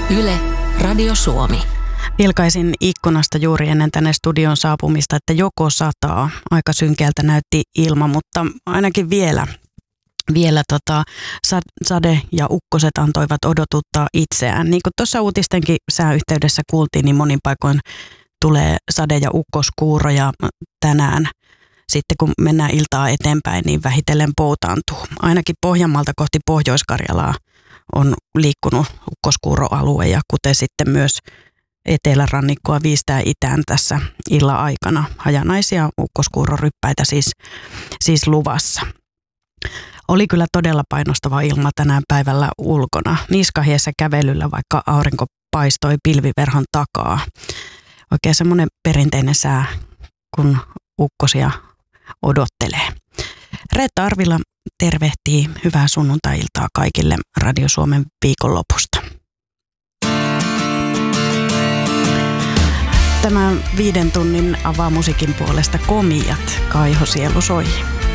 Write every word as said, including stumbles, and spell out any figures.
Yle, Radio Suomi. Vilkaisin ikkunasta juuri ennen tänne studion saapumista, että joko sataa. Aika synkeältä näytti ilma, mutta ainakin vielä, vielä tota, sade ja ukkoset antoivat odotuttaa itseään. Niin kuin tuossa uutistenkin sääyhteydessä kuultiin, niin monin paikoin tulee sade- ja ukkoskuuroja tänään. Sitten kun mennään iltaa eteenpäin, niin vähitellen poutaantuu. Ainakin Pohjanmaalta kohti Pohjois-Karjalaa on liikkunut ukkoskuuroalue ja kuten sitten myös etelärannikkoa viistää itään tässä illan aikana. Hajanaisia ukkoskuuroryppäitä siis, siis luvassa. Oli kyllä todella painostava ilma tänään päivällä ulkona. Niskahiessä kävelyllä, vaikka aurinko paistoi pilviverhon takaa. Oikein semmoinen perinteinen sää, kun ukkosia odottelee. Reetta Arvila tervehtii hyvää sunnuntai-iltaa kaikille Radio Suomen viikonlopusta. Tämä viiden tunnin avaa musiikin puolesta Komiat, Kaiho sielu soi.